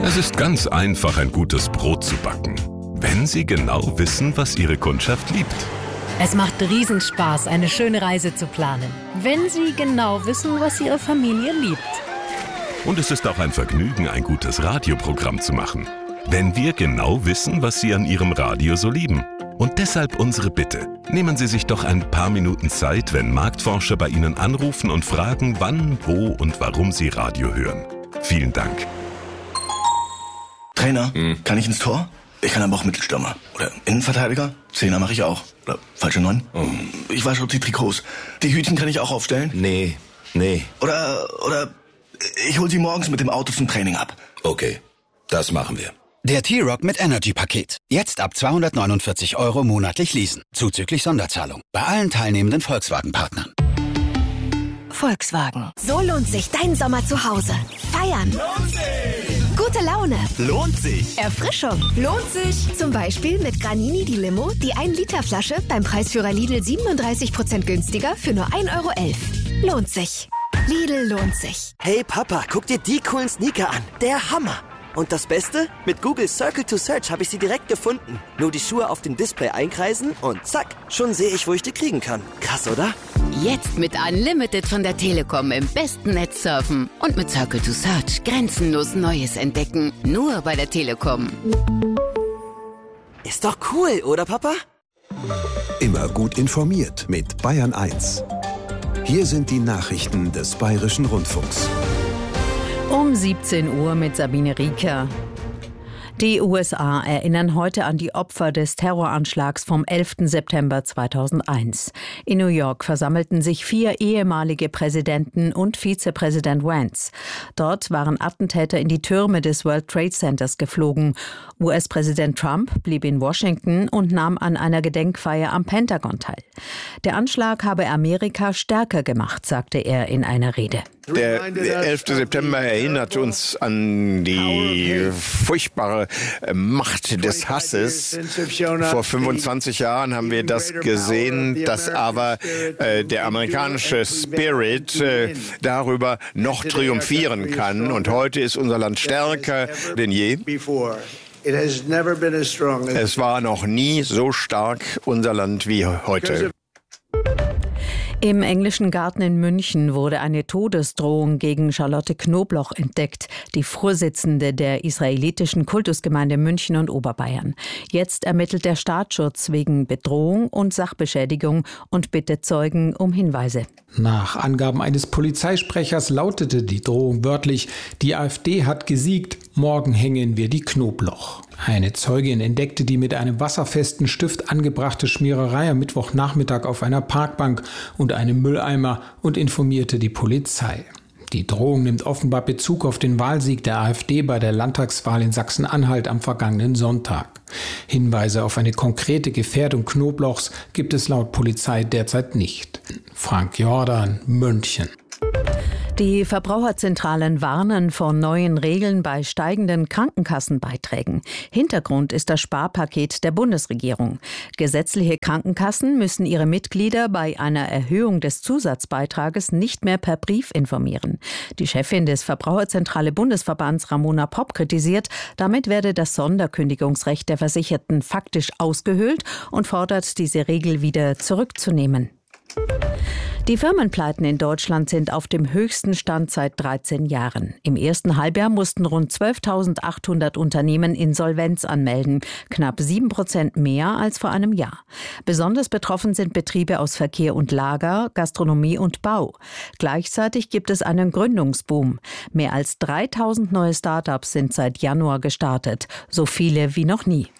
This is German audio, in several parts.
Es ist ganz einfach, ein gutes Brot zu backen, wenn Sie genau wissen, was Ihre Kundschaft liebt. Es macht Riesenspaß, eine schöne Reise zu planen, wenn Sie genau wissen, was Ihre Familie liebt. Und es ist auch ein Vergnügen, ein gutes Radioprogramm zu machen, wenn wir genau wissen, was Sie an Ihrem Radio so lieben. Und deshalb unsere Bitte. Nehmen Sie sich doch ein paar Minuten Zeit, wenn Marktforscher bei Ihnen anrufen und fragen, wann, wo und warum Sie Radio hören. Vielen Dank. Trainer, kann ich ins Tor? Ich kann aber auch Mittelstürmer. Oder Innenverteidiger? Zehner mache ich auch. Oder falsche 9? Ich wasche die Trikots. Die Hütchen kann ich auch aufstellen? Nee. Oder ich hol sie morgens mit dem Auto zum Training ab. Okay, das machen wir. Der T-Rock mit Energy-Paket. Jetzt ab 249 € monatlich leasen. Zuzüglich Sonderzahlung. Bei allen teilnehmenden Volkswagen-Partnern. Volkswagen. So lohnt sich dein Sommer zu Hause. Feiern. Lohnt sich. Gute Laune. Lohnt sich. Erfrischung. Lohnt sich. Zum Beispiel mit Granini die Limo, die 1-Liter-Flasche beim Preisführer Lidl 37% günstiger für nur 1,11 €. Lohnt sich. Lidl lohnt sich. Hey Papa, guck dir die coolen Sneaker an. Der Hammer. Und das Beste? Mit Google Circle to Search habe ich sie direkt gefunden. Nur die Schuhe auf dem Display einkreisen und zack, schon sehe ich, wo ich die kriegen kann. Krass, oder? Jetzt mit Unlimited von der Telekom im besten Netz surfen. Und mit Circle to Search grenzenlos Neues entdecken. Nur bei der Telekom. Ist doch cool, oder Papa? Immer gut informiert mit Bayern 1. Hier sind die Nachrichten des Bayerischen Rundfunks. Um 17 Uhr mit Sabine Rieker. Die USA erinnern heute an die Opfer des Terroranschlags vom 11. September 2001. In New York versammelten sich 4 ehemalige Präsidenten und Vizepräsident Vance. Dort waren Attentäter in die Türme des World Trade Centers geflogen. US-Präsident Trump blieb in Washington und nahm an einer Gedenkfeier am Pentagon teil. Der Anschlag habe Amerika stärker gemacht, sagte er in einer Rede. Der 11. September erinnert uns an die furchtbare Macht des Hasses. Vor 25 Jahren haben wir das gesehen, dass aber der amerikanische Spirit darüber noch triumphieren kann. Und heute ist unser Land stärker denn je. Es war noch nie so stark unser Land wie heute. Im Englischen Garten in München wurde eine Todesdrohung gegen Charlotte Knobloch entdeckt, die Vorsitzende der israelitischen Kultusgemeinde München und Oberbayern. Jetzt ermittelt der Staatsschutz wegen Bedrohung und Sachbeschädigung und bittet Zeugen um Hinweise. Nach Angaben eines Polizeisprechers lautete die Drohung wörtlich: Die AfD hat gesiegt, morgen hängen wir die Knobloch. Eine Zeugin entdeckte die mit einem wasserfesten Stift angebrachte Schmiererei am Mittwochnachmittag auf einer Parkbank und einem Mülleimer und informierte die Polizei. Die Drohung nimmt offenbar Bezug auf den Wahlsieg der AfD bei der Landtagswahl in Sachsen-Anhalt am vergangenen Sonntag. Hinweise auf eine konkrete Gefährdung Knoblochs gibt es laut Polizei derzeit nicht. Frank Jordan, München. Die Verbraucherzentralen warnen vor neuen Regeln bei steigenden Krankenkassenbeiträgen. Hintergrund ist das Sparpaket der Bundesregierung. Gesetzliche Krankenkassen müssen ihre Mitglieder bei einer Erhöhung des Zusatzbeitrages nicht mehr per Brief informieren. Die Chefin des Verbraucherzentrale Bundesverbands Ramona Popp kritisiert, damit werde das Sonderkündigungsrecht der Versicherten faktisch ausgehöhlt und fordert, diese Regel wieder zurückzunehmen. Die Firmenpleiten in Deutschland sind auf dem höchsten Stand seit 13 Jahren. Im ersten Halbjahr mussten rund 12.800 Unternehmen Insolvenz anmelden, knapp 7% mehr als vor einem Jahr. Besonders betroffen sind Betriebe aus Verkehr und Lager, Gastronomie und Bau. Gleichzeitig gibt es einen Gründungsboom. Mehr als 3.000 neue Start-ups sind seit Januar gestartet, so viele wie noch nie.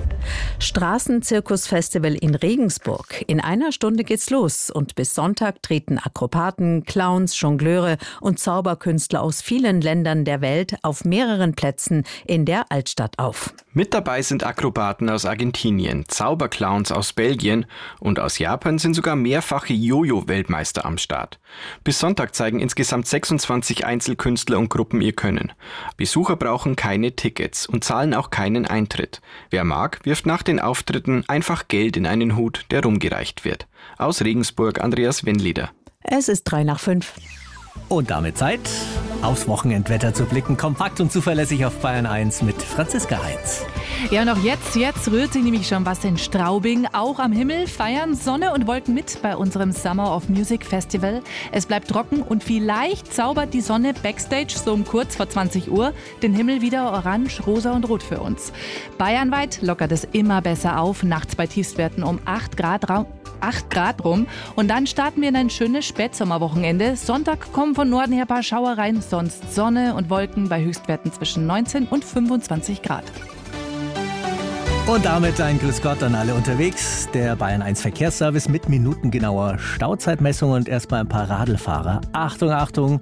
Straßenzirkusfestival in Regensburg. In einer Stunde geht's los und bis Sonntag treten Akrobaten, Clowns, Jongleure und Zauberkünstler aus vielen Ländern der Welt auf mehreren Plätzen in der Altstadt auf. Mit dabei sind Akrobaten aus Argentinien, Zauberclowns aus Belgien und aus Japan sind sogar mehrfache Jojo-Weltmeister am Start. Bis Sonntag zeigen insgesamt 26 Einzelkünstler und Gruppen ihr Können. Besucher brauchen keine Tickets und zahlen auch keinen Eintritt. Wer mag, wirft nach den Auftritten einfach Geld in einen Hut, der rumgereicht wird. Aus Regensburg, Andreas Wennlieder. Es ist 3:05. Und damit Zeit, aufs Wochenendwetter zu blicken. Kompakt und zuverlässig auf Bayern 1 mit Franziska Heinz. Ja, und auch jetzt rührt sich nämlich schon was in Straubing. Auch am Himmel feiern Sonne und Wolken mit bei unserem Summer of Music Festival. Es bleibt trocken und vielleicht zaubert die Sonne backstage so um kurz vor 20 Uhr den Himmel wieder orange, rosa und rot für uns. Bayernweit lockert es immer besser auf, nachts bei Tiefstwerten um 8 Grad rum. Und dann starten wir in ein schönes Spätsommerwochenende. Sonntag kommen von Norden her ein paar Schauer rein, sonst Sonne und Wolken bei Höchstwerten zwischen 19 und 25 Grad. Und damit ein Grüß Gott an alle unterwegs. Der Bayern 1 Verkehrsservice mit minutengenauer Stauzeitmessung und erstmal ein paar Radlfahrer. Achtung, Achtung,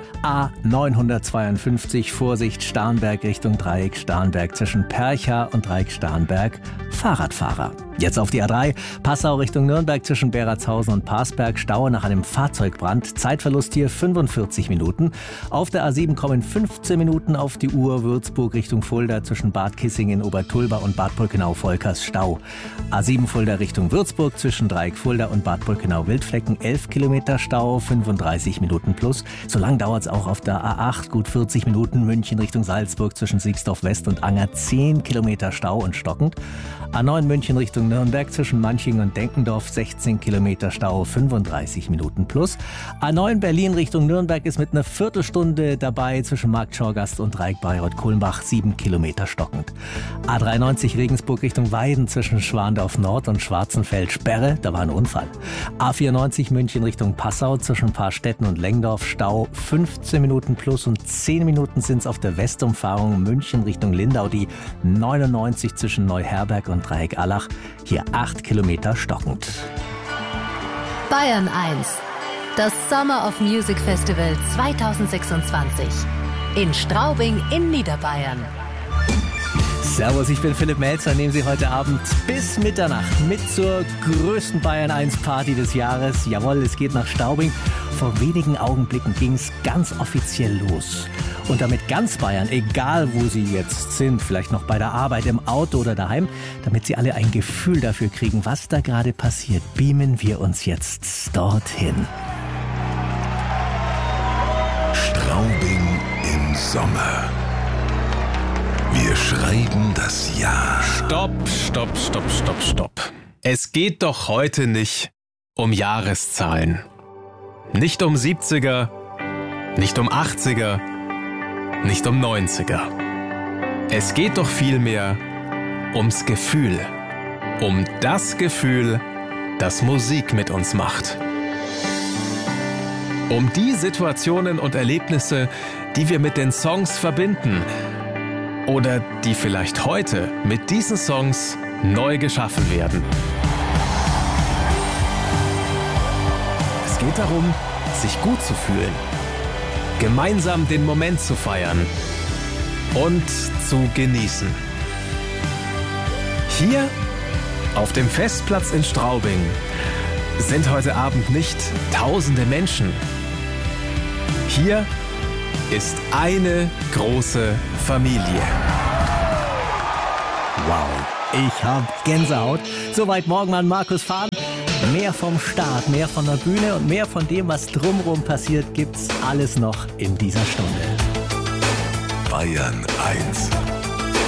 A952, Vorsicht, Starnberg Richtung Dreieck Starnberg zwischen Percha und Dreieck Starnberg. Fahrradfahrer. Jetzt auf die A3, Passau Richtung Nürnberg zwischen Beratshausen und Parsberg, Stau nach einem Fahrzeugbrand, Zeitverlust hier 45 Minuten. Auf der A7 kommen 15 Minuten auf die Uhr, Würzburg Richtung Fulda zwischen Bad Kissingen, Obertulba und Bad Brückenau-Volkers Stau. A7 Fulda Richtung Würzburg zwischen Dreieck Fulda und Bad Brückenau-Wildflecken 11 Kilometer Stau, 35 Minuten plus. So lang dauert es auch auf der A8, gut 40 Minuten, München Richtung Salzburg zwischen Siegsdorf West und Anger 10 Kilometer Stau und stockend. A9 München Richtung Nürnberg zwischen Manching und Denkendorf 16 Kilometer Stau, 35 Minuten plus. A9 Berlin Richtung Nürnberg ist mit einer Viertelstunde dabei zwischen Marktschorgast und Dreieck Bayreuth-Kulmbach 7 Kilometer stockend. A93 Regensburg Richtung Weiden zwischen Schwandorf Nord und Schwarzenfeld Sperre, da war ein Unfall. A94 München Richtung Passau zwischen Paarstetten und Lengdorf Stau 15 Minuten plus und 10 Minuten sind es auf der Westumfahrung München Richtung Lindau, die 99 zwischen Neuherberg und Dreieck Allach, hier 8 Kilometer stockend. Bayern 1, das Summer of Music Festival 2026 in Straubing in Niederbayern. Servus, ich bin Philipp Melzer, nehmen Sie heute Abend bis Mitternacht mit zur größten Bayern 1 Party des Jahres. Jawohl, es geht nach Straubing. Vor wenigen Augenblicken ging es ganz offiziell los. Und damit ganz Bayern, egal wo Sie jetzt sind, vielleicht noch bei der Arbeit, im Auto oder daheim, damit Sie alle ein Gefühl dafür kriegen, was da gerade passiert, beamen wir uns jetzt dorthin. Straubing im Sommer. Wir schreiben das Jahr. Stopp. Es geht doch heute nicht um Jahreszahlen. Nicht um 70er, nicht um 80er, nicht um 90er. Es geht doch vielmehr ums Gefühl. Um das Gefühl, das Musik mit uns macht. Um die Situationen und Erlebnisse, die wir mit den Songs verbinden. Oder die vielleicht heute mit diesen Songs neu geschaffen werden. Es geht darum, sich gut zu fühlen, gemeinsam den Moment zu feiern und zu genießen. Hier auf dem Festplatz in Straubing sind heute Abend nicht tausende Menschen. Hier ist eine große Familie. Wow, ich hab Gänsehaut. Soweit morgen an Markus Fahren. Mehr vom Start, mehr von der Bühne und mehr von dem, was drumherum passiert, gibt's alles noch in dieser Stunde. Bayern 1